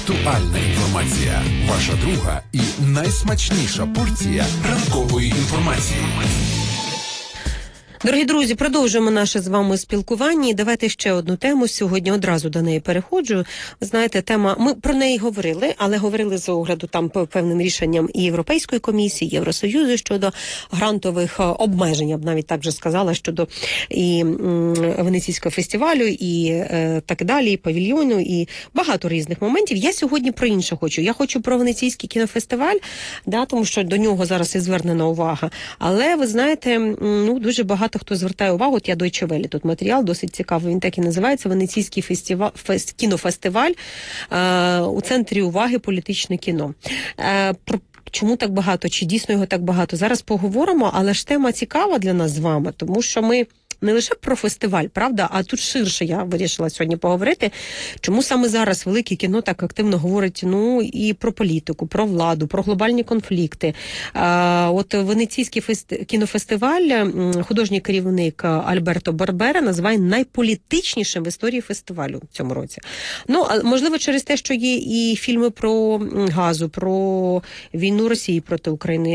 Актуальна інформація. Ваша друга і найсмачніша порція ранкової інформації. Дорогі друзі, продовжуємо наше з вами спілкування. І давайте ще одну тему сьогодні одразу до неї переходжу. Знаєте, тема, ми про неї говорили, але говорили з огляду там певним рішенням і Європейської комісії, Євросоюзу щодо грантових обмежень, я б навіть так же сказала, щодо і Венеційського фестивалю, і так далі, і павільйону, і багато різних моментів. Я сьогодні про інше хочу. Я хочу про Венеційський кінофестиваль, да, тому що до нього зараз і звернена увага. Але, ви знаєте, дуже багато хто звертає увагу, от я Deutsche Welle, тут матеріал досить цікавий, він так і називається «Венеційський кінофестиваль у центрі уваги політичне кіно». Чому так багато? Чи дійсно його так багато? Зараз поговоримо, але ж тема цікава для нас з вами, тому що ми не лише про фестиваль, правда, а тут ширше я вирішила сьогодні поговорити, чому саме зараз велике кіно так активно говорить, і про політику, про владу, про глобальні конфлікти. От Венеційський кінофестиваль художній керівник Альберто Барбера називає найполітичнішим в історії фестивалю в цьому році. Можливо, через те, що є і фільми про Газу, про війну Росії проти України,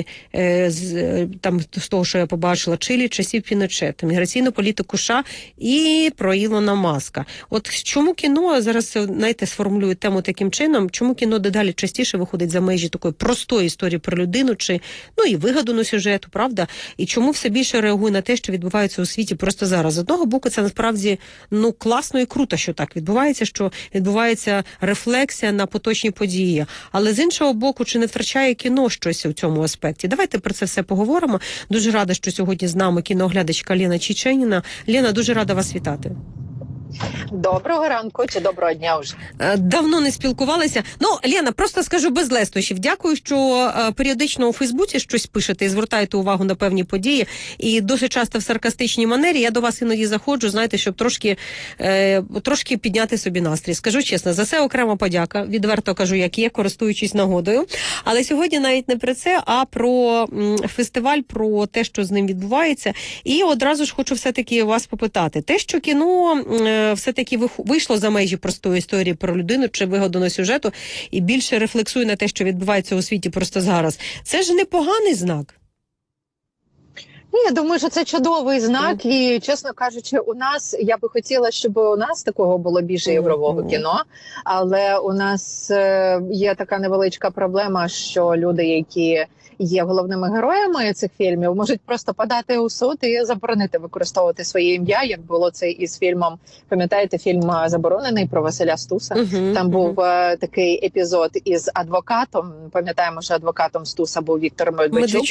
там з того, що я побачила, Чилі, часів Піночета, міграційну політику США і про Ілона Маска. От чому кіно, зараз, знаєте, сформулюю тему таким чином, чому кіно дедалі частіше виходить за межі такої простої історії про людину, чи, і вигадану сюжету, правда? І чому все більше реагує на те, що відбувається у світі просто зараз? З одного боку, це насправді, класно і круто, що так відбувається, що відбувається рефлексія на поточні події. Але з іншого боку, чи не втрачає кіно щось у цьому аспекті? Давайте про це все поговоримо. Дуже рада, що сьогодні з нами кінооглядачка Лена Чеченіна. Лена, дуже рада вас вітати. Доброго ранку чи доброго дня вже. Давно не спілкувалися. Лена, просто скажу без лестощів. Дякую, що періодично у Фейсбуці щось пишете і звертаєте увагу на певні події. І досить часто в саркастичній манері. Я до вас іноді заходжу, знаєте, щоб трошки підняти собі настрій. Скажу чесно, за це окрема подяка. Відверто кажу, як є, користуючись нагодою. Але сьогодні навіть не про це, а про фестиваль, про те, що з ним відбувається. І одразу ж хочу все-таки вас попитати. Те, що кіно все-таки вийшло за межі простої історії про людину чи вигаданого сюжету і більше рефлексує на те, що відбувається у світі просто зараз. Це ж непоганий знак. Я думаю, що це чудовий знак, і, чесно кажучи, я би хотіла, щоб у нас такого було більше ігрового кіно, але у нас є така невеличка проблема, що люди, які є головними героями цих фільмів, можуть просто подати у суд і заборонити використовувати своє ім'я, як було це із фільмом, пам'ятаєте, фільм «Заборонений» про Василя Стуса. Там був такий епізод із адвокатом, пам'ятаємо, що адвокатом Стуса був Віктор Медведчук.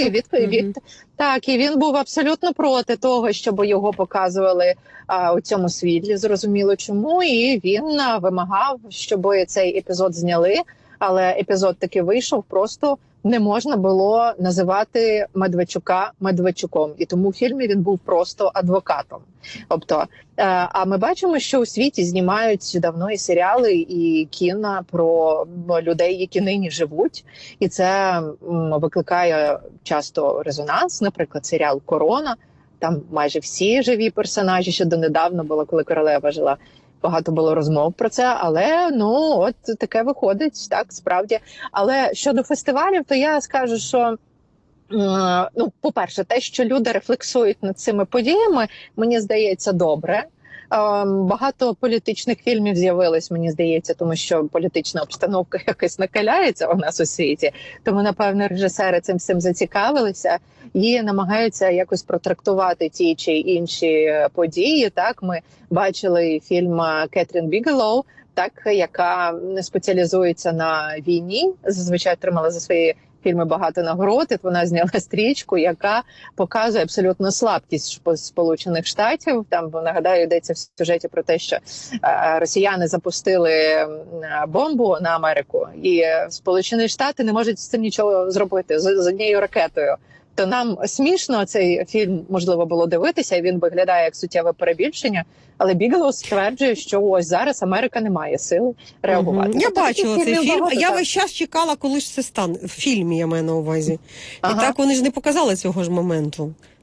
І він був абсолютно проти того, щоб його показували у цьому світлі, зрозуміло чому, і він вимагав, щоб цей епізод зняли, але епізод таки вийшов, просто не можна було називати Медведчука Медведчуком, і тому в фільмі він був просто адвокатом. Тобто, а ми бачимо, що у світі знімають давно і серіали, і кіно про людей, які нині живуть, і це викликає часто резонанс. Наприклад, серіал «Корона», там майже всі живі персонажі, що донедавна було, коли королева жила. Багато було розмов про це, але, от таке виходить, так, справді. Але щодо фестивалів, то я скажу, що, по-перше, те, що люди рефлексують над цими подіями, мені здається, добре. Багато політичних фільмів з'явилось, мені здається, тому що політична обстановка якось накаляється у нас у світі. Тому, напевно, режисери цим всім зацікавилися і намагаються якось протрактувати ті чи інші події. Так, ми бачили фільм Кетрін Бігелоу, так, яка спеціалізується на війні, зазвичай отримала за свої фільми багато нагород, і вона зняла стрічку, яка показує абсолютно слабкість Сполучених Штатів. Там, нагадаю, йдеться в сюжеті про те, що росіяни запустили бомбу на Америку, і Сполучені Штати не можуть з цим нічого зробити, з однією ракетою. То нам смішно цей фільм, можливо, було дивитися, і він виглядає як суттєве перебільшення, але Бігелоу стверджує, що ось зараз Америка не має сили реагувати. Я бачила цей фільм, я весь час чекала, коли ж це стане. В фільмі я маю на увазі. І так вони ж не показали цього ж моменту.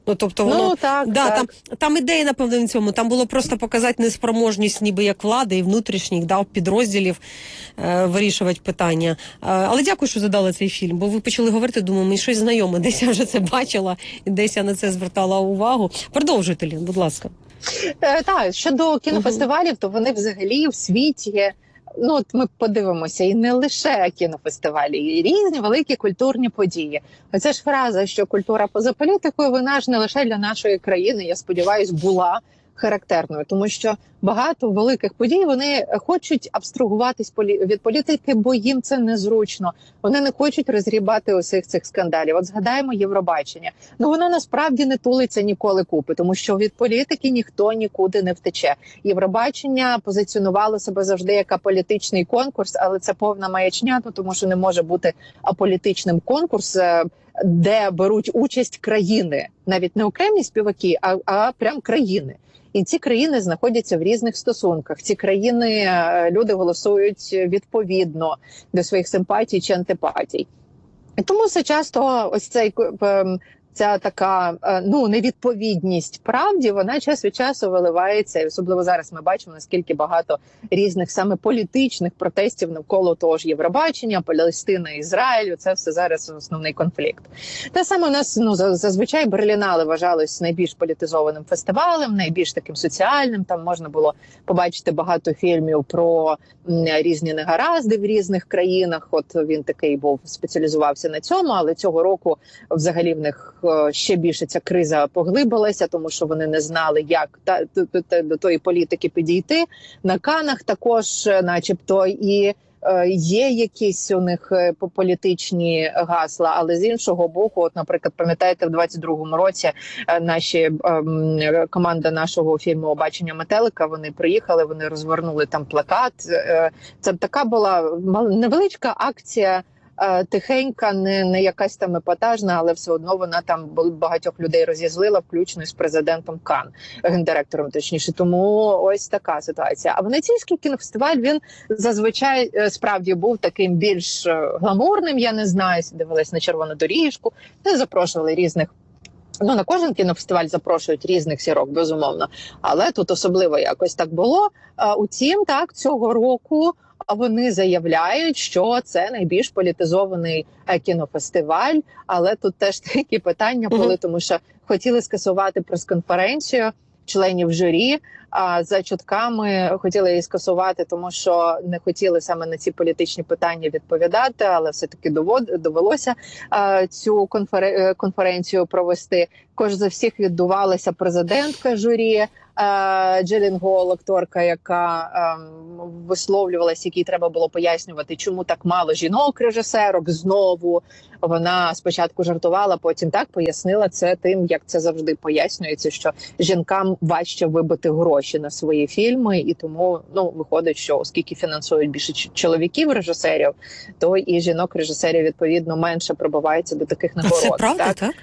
Ну, тобто воно, так. Там ідея, напевно, в цьому. Там було просто показати неспроможність ніби як влади і внутрішніх підрозділів вирішувати питання. Але дякую, що задали цей фільм, бо ви почали говорити, думаю, мені щось знайоме, десь я вже це бачила, і десь я на це звертала увагу. Продовжуйте, Лін, будь ласка. Так, щодо кінофестивалів, то вони взагалі в світі, от ми подивимося, і не лише кінофестивалі, і різні великі культурні події. Оця ж фраза, що культура поза політикою, вона ж не лише для нашої країни, я сподіваюся, була характерною, тому що багато великих подій вони хочуть абстрагуватись від політики, бо їм це незручно. Вони не хочуть розгрібати усіх цих скандалів. От згадаємо Євробачення. Воно насправді не тулиться ніколи купи, тому що від політики ніхто нікуди не втече. Євробачення позиціонувало себе завжди як аполітичний конкурс, але це повна маячня, тому що не може бути аполітичним конкурс, де беруть участь країни, навіть не окремі співаки, а прям країни. І ці країни знаходяться в різних стосунках. Ці країни люди голосують відповідно до своїх симпатій чи антипатій. І тому все часто ось ця така невідповідність правді, вона час від часу виливається. І особливо зараз ми бачимо, наскільки багато різних саме політичних протестів навколо того ж Євробачення, Палестина, Ізраїль. Це все зараз основний конфлікт. Те саме у нас зазвичай Берлінале вважалось найбільш політизованим фестивалем, найбільш таким соціальним. Там можна було побачити багато фільмів про різні негаразди в різних країнах. От він такий спеціалізувався на цьому, але цього року взагалі в них ще більше ця криза поглибилася, тому що вони не знали, як до тої політики підійти. На Каннах також, начебто, і є якісь у них політичні гасла, але з іншого боку, от, наприклад, пам'ятаєте, в 22-му році команда нашого фільму «Бачення метелика», вони приїхали, вони розвернули там плакат. Це така була невеличка акція, тихенька, не якась там епатажна, але все одно вона там багатьох людей розізлила, включно з президентом Кан, гендиректором точніше. Тому ось така ситуація. А Венеційський кінофестиваль, він зазвичай справді був таким більш гламурним, я не знаю, дивились на червону доріжку, не запрошували різних. На кожен кінофестиваль запрошують різних зірок, безумовно. Але тут особливо якось так було. Утім, так, цього року вони заявляють, що це найбільш політизований кінофестиваль. Але тут теж такі питання були, тому що хотіли скасувати прес-конференцію членів журі. А за чутками хотіли її скасувати, тому що не хотіли саме на ці політичні питання відповідати, але все-таки довелося цю конференцію провести. Кож за всіх віддувалася президентка журі Джилленхол, акторка, яка висловлювалася, якій треба було пояснювати, чому так мало жінок-режисерок знову. Вона спочатку жартувала, потім так пояснила це тим, як це завжди пояснюється, що жінкам важче вибити гроші на свої фільми, і тому виходить, що оскільки фінансують більше чоловіків-режисерів, то і жінок-режисерів відповідно менше пробивається до таких нагород. Це правда, так?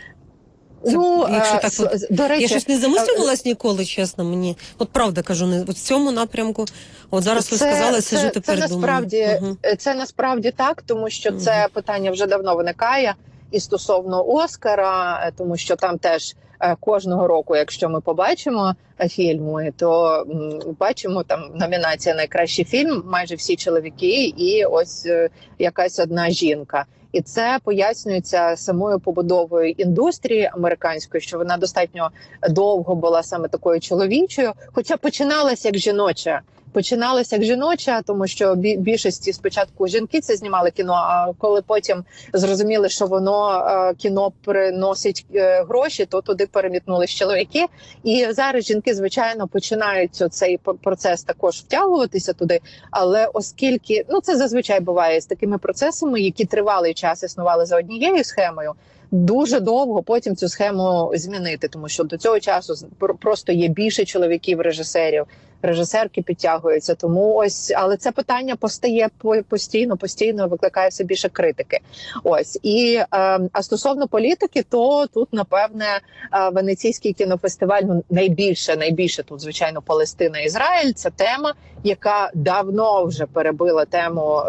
До речі, я щось не замислювалась ніколи, чесно, мені. От правда кажу, в цьому напрямку. От зараз ви сказали, сижу тепер думаю. Це насправді так, тому що це питання вже давно виникає і стосовно Оскара, тому що там теж кожного року, якщо ми побачимо фільми, то бачимо там номінація «Найкращий фільм», майже всі чоловіки і ось якась одна жінка. І це пояснюється самою побудовою індустрії американської, що вона достатньо довго була саме такою чоловічою, хоча починалася як жіноча. Тому що більшості спочатку жінки це знімали кіно, а коли потім зрозуміли, що воно кіно приносить гроші, то туди перемітнулись чоловіки. І зараз жінки, звичайно, починають цей процес також втягуватися туди, але оскільки, це зазвичай буває з такими процесами, які тривалий час існували за однією схемою, дуже довго потім цю схему змінити, тому що до цього часу просто є більше чоловіків-режисерів, режисерки підтягуються, тому ось, але це питання постає постійно викликає все більше критики. Ось, і а стосовно політики, то тут, напевне, Венеційський кінофестиваль, найбільше тут, звичайно, Палестина, Ізраїль, це тема, яка давно вже перебила тему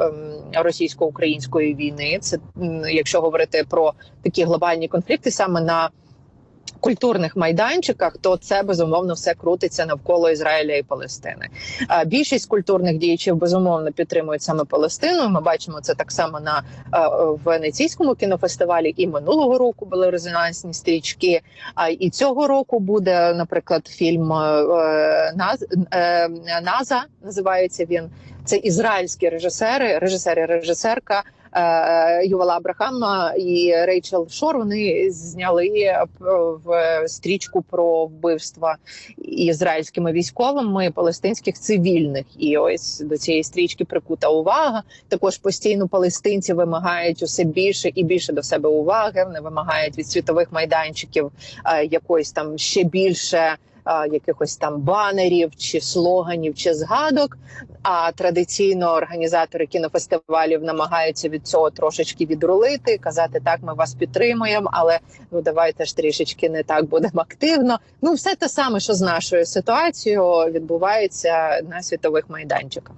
російсько-української війни. Це, якщо говорити про такі глобальні конфлікти, саме на культурних майданчиках, то це, безумовно, все крутиться навколо Ізраїля і Палестини. Більшість культурних діячів, безумовно, підтримують саме Палестину. Ми бачимо це так само на Венеційському кінофестивалі. І минулого року були резонансні стрічки. І цього року буде, наприклад, фільм «Наза», називається він. Це ізраїльські режисер і режисерка Ювала Абрахама і Рейчел Шор. Вони зняли в стрічку про вбивства ізраїльськими військовими палестинських цивільних. І ось до цієї стрічки прикута увага. Також постійно палестинці вимагають усе більше і більше до себе уваги. Вони вимагають від світових майданчиків якоїсь там ще більше якихось там банерів, чи слоганів, чи згадок. А традиційно організатори кінофестивалів намагаються від цього трошечки відрулити, казати, так, ми вас підтримуємо, але ну давайте ж трішечки не так будемо активно. Ну, все те саме, що з нашою ситуацією відбувається на світових майданчиках.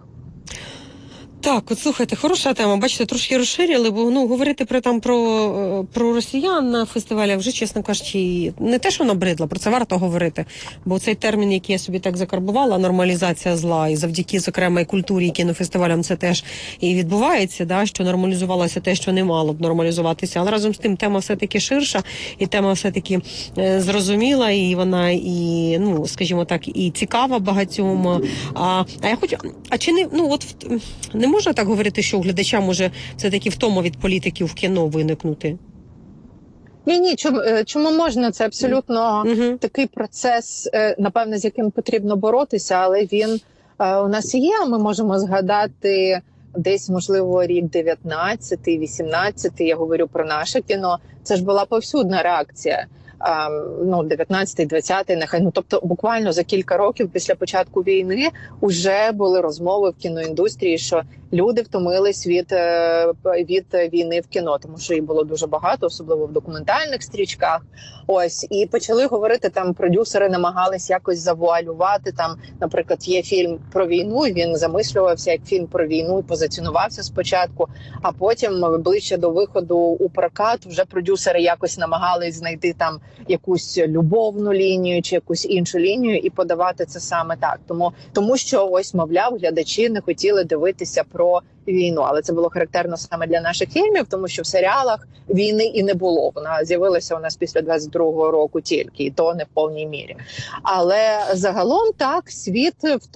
Так, от слухайте, хороша тема. Бачите, трошки розширили, бо говорити про росіян на фестивалях вже, чесно кажучи, не те, що набридло, про це варто говорити. Бо цей термін, який я собі так закарбувала, нормалізація зла, і завдяки, зокрема, і культурі, і кінофестивалям це теж і відбувається, да, що нормалізувалося те, що не мало б нормалізуватися. Але разом з тим тема все-таки ширша, і тема все-таки зрозуміла, і вона, і, ну, скажімо так, і цікава багатьом. А я хочу, чи не, ну, от, не можна так говорити, що у глядача може все-таки втома від політиків в кіно виникнути? Ні, чому можна? Це абсолютно такий процес, напевне, з яким потрібно боротися, але він у нас є. Ми можемо згадати десь, можливо, рік 19-й, 18-й, я говорю про наше кіно. Це ж була повсюдна реакція. Ну, 19-й, 20-й, нехай, ну, тобто буквально за кілька років після початку війни вже були розмови в кіноіндустрії, що люди втомились від війни в кіно, тому що їх було дуже багато, особливо в документальних стрічках. Ось, і почали говорити, там продюсери намагались якось завуалювати, там, наприклад, є фільм про війну, і він замислювався як фільм про війну і позиціонувався спочатку, а потім ближче до виходу у прокат вже продюсери якось намагались знайти там якусь любовну лінію чи якусь іншу лінію і подавати це саме так. Тому що ось, мовляв, глядачі не хотіли дивитися про війну. Але це було характерно саме для наших фільмів, тому що в серіалах війни і не було. Вона з'явилася у нас після 22-го року тільки, і то не в повній мірі. Але загалом так, світ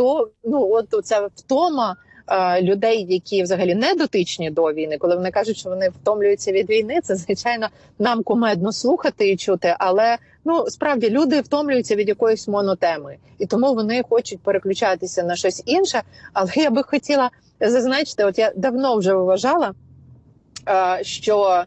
ця втома людей, які взагалі не дотичні до війни, коли вони кажуть, що вони втомлюються від війни, це, звичайно, нам кумедно слухати і чути, але справді люди втомлюються від якоїсь монотеми, і тому вони хочуть переключатися на щось інше. Але я би хотіла зазначити, от я давно вже вважала, що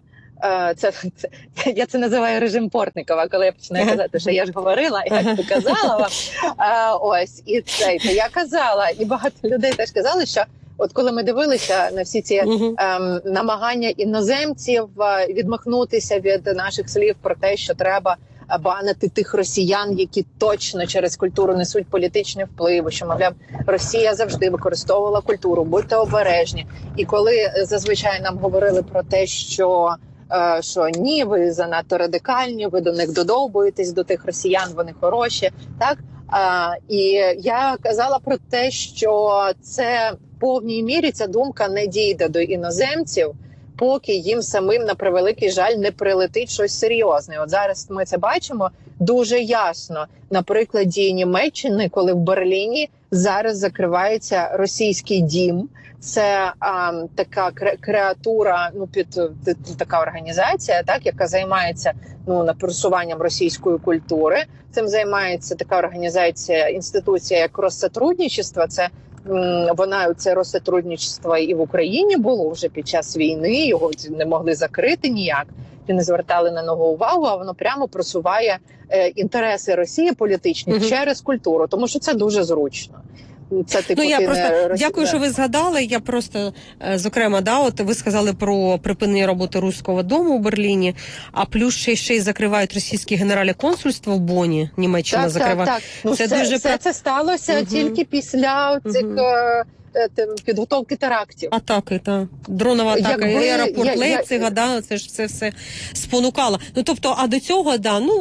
я це називаю режим Портникова, коли я починаю казати, що я ж говорила, як ти казала вам. Ось, і це, я казала, і багато людей теж казали, що от коли ми дивилися на всі ці намагання іноземців відмахнутися від наших слів про те, що треба банити тих росіян, які точно через культуру несуть політичний вплив, що, мовляв, Росія завжди використовувала культуру, будьте обережні. І коли зазвичай нам говорили про те, що ні, ви занадто радикальні, ви до них додовбуєтесь, до тих росіян, вони хороші, так? І я казала про те, що це в повній мірі ця думка не дійде до іноземців, поки їм самим, на превеликий жаль, не прилетить щось серйозне. От зараз ми це бачимо дуже ясно на прикладі Німеччини, коли в Берліні зараз закривається російський дім. Це така креатура, така організація, так, яка займається просуванням російської культури. Цим займається така організація, інституція як Россотрудничество. Це Россотрудничество і в Україні було вже під час війни, його не могли закрити ніяк, і не звертали на нього увагу, а воно прямо просуває інтереси Росії політичні через культуру, тому що це дуже зручно. Це я просто дякую, що ви згадали. Я просто зокрема, от ви сказали про припинення роботи Руського дому у Берліні, а плюс ще й закривають російське генеральне консульство в Бонні. Німеччина закриває. Так. Це сталося тільки після цих підготовки терактів. Атаки, так. Дронова атака, і аеропорт Лейпцига, це ж все спонукало. Тобто, а до цього,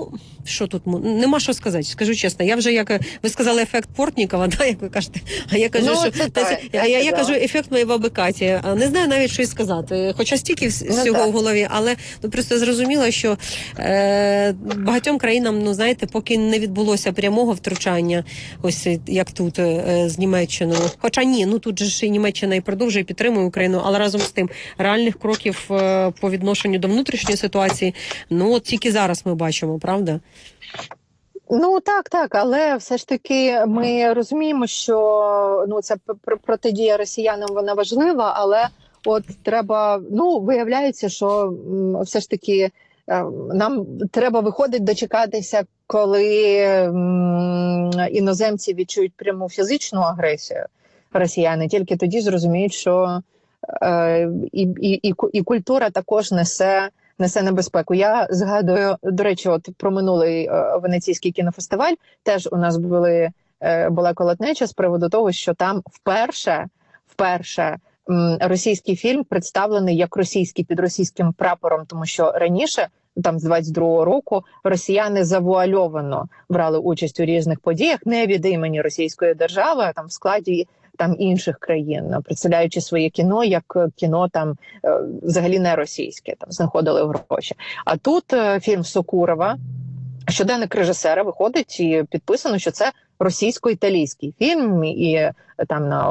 що тут нема що сказати, скажу чесно. Я вже, як ви сказали, ефект Портнікова, да, як ви кажете. А я кажу, я кажу ефект моєго Бекаті. Не знаю навіть, що й сказати. Хоча стільки всього в голові, але просто зрозуміло, що багатьом країнам, знаєте, поки не відбулося прямого втручання, ось як тут з Німеччиною. Хоча ні, тут же ж і Німеччина і продовжує підтримує Україну, але разом з тим реальних кроків по відношенню до внутрішньої ситуації, от тільки зараз ми бачимо, правда? Так, але все ж таки ми розуміємо, що ця протидія росіянам, вона важлива, але от треба, виявляється, що все ж таки нам треба виходить дочекатися, коли іноземці відчують пряму фізичну агресію росіяни, тільки тоді зрозуміють, що і культура також несе небезпеку. Я згадую, до речі, от про минулий Венеційський кінофестиваль, теж у нас була колотнеча з приводу того, що там вперше російський фільм представлений як російський під російським прапором, тому що раніше, там з 22-го року, росіяни завуальовано брали участь у різних подіях, не від імені Російської держави, а там в складі інших країн, представляючи своє кіно як кіно там взагалі не російське, там знаходили гроші. А тут фільм Сокурова, щоденник режисера, виходить і підписано, що це російсько-італійський фільм, і там на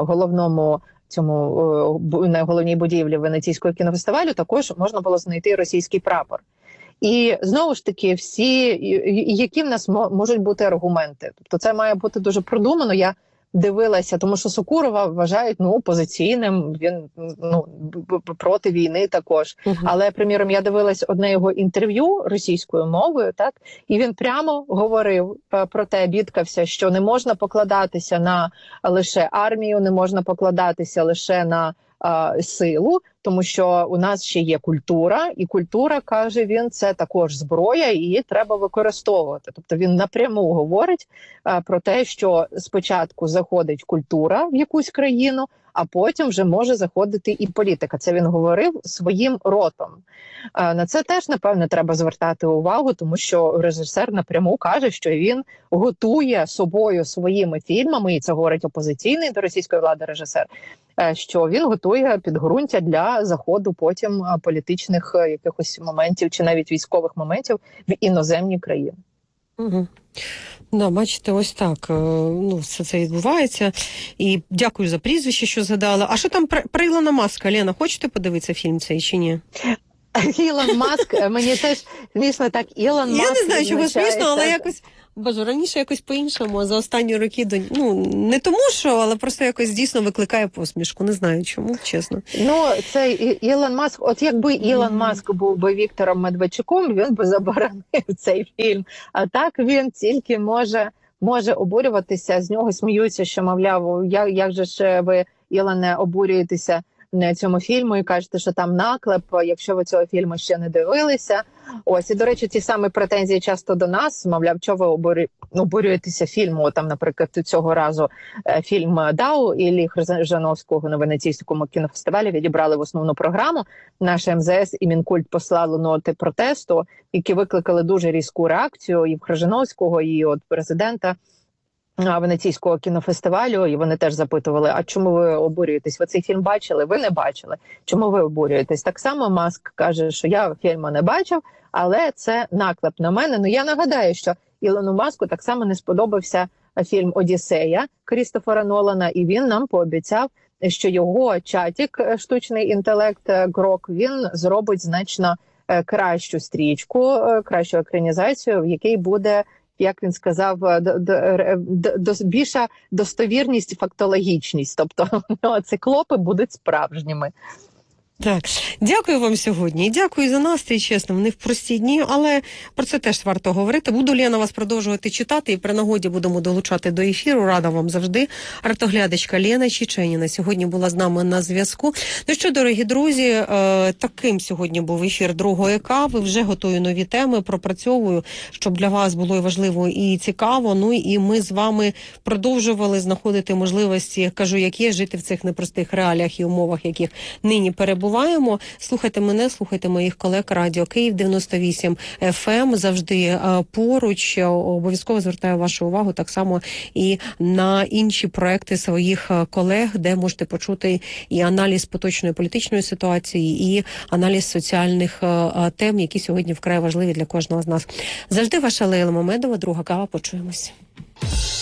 головній будівлі Венеційського кінофестивалю також можна було знайти російський прапор. І знову ж таки, які в нас можуть бути аргументи? Тобто це має бути дуже продумано. Я дивилася, тому що Сокурова вважають опозиційним, він проти війни також. Але, приміром, я дивилась одне його інтерв'ю російською мовою, так, і він прямо говорив про те, бідкався, що не можна покладатися на лише армію, не можна покладатися лише на силу, тому що у нас ще є культура, і культура, каже він, це також зброя, і її треба використовувати. Тобто він напряму говорить про те, що спочатку заходить культура в якусь країну, а потім вже може заходити і політика. Це він говорив своїм ротом. На це теж, напевне, треба звертати увагу, тому що режисер напряму каже, що він готує собою, своїми фільмами, і це говорить опозиційний до російської влади режисер, що він готує підґрунтя для заходу потім політичних якихось моментів чи навіть військових моментів в іноземні країни. Угу. Бачите, ось так. Все це відбувається. І дякую за прізвище, що згадала. А що там про Ілона Маска, Лена, хочете подивитися фільм цей чи ні? Ілон Маск, мені теж смішно так, Ілон Маск. Я не знаю, чого смішно, але якось, раніше якось по-іншому, за останні роки, не тому що, але просто якось дійсно викликає посмішку. Не знаю чому, чесно. Це Ілон Маск, от якби Ілон Маск був би Віктором Медведчуком, він би заборонив цей фільм. А так він тільки може обурюватися, з нього сміються, що, мовляв, як же ж ви, Ілоне, обурюєтеся на цьому фільму і кажете, що там наклеп, якщо ви цього фільму ще не дивилися. Ось, і, до речі, ці самі претензії часто до нас, мовляв, що ви обурюєтеся фільму, там, наприклад, цього разу фільм «Дау» Іллі Хрижановського на Венеційському кінофестивалі відібрали в основну програму. Наше МЗС і Мінкульт послали ноти протесту, які викликали дуже різку реакцію і в Хрижановського, і от президента Венеційського кінофестивалю, і вони теж запитували, а чому ви обурюєтесь? Ви цей фільм бачили? Ви не бачили. Чому ви обурюєтесь? Так само Маск каже, що я фільму не бачив, але це наклеп на мене. Я нагадаю, що Ілону Маску так само не сподобався фільм «Одіссея» Крістофера Нолана, і він нам пообіцяв, що його чатік, штучний інтелект Грок, він зробить значно кращу стрічку, кращу екранізацію, в якій буде, як він сказав, більша достовірність, фактологічність. Тобто циклопи будуть справжніми. Так, дякую вам сьогодні. І дякую за настрій, чесно, вони в прості дні, але про це теж варто говорити. Буду, Лена, вас продовжувати читати і при нагоді будемо долучати до ефіру. Рада вам завжди. Артоглядачка Лена Чеченіна сьогодні була з нами на зв'язку. Що, дорогі друзі, таким сьогодні був ефір другої кави. Вже готую нові теми, пропрацьовую, щоб для вас було і важливо, і цікаво. І ми з вами продовжували знаходити можливості, кажу, як є, жити в цих непростих реаліях і умовах, яких нині перебуваємо. забуваємо. Слухайте мене, слухайте моїх колег. Радіо Київ 98 FM. Завжди поруч. Обов'язково звертаю вашу увагу так само і на інші проекти своїх колег, де можете почути і аналіз поточної політичної ситуації, і аналіз соціальних тем, які сьогодні вкрай важливі для кожного з нас. Завжди ваша Лейла Мамедова, друга кава. Почуємось.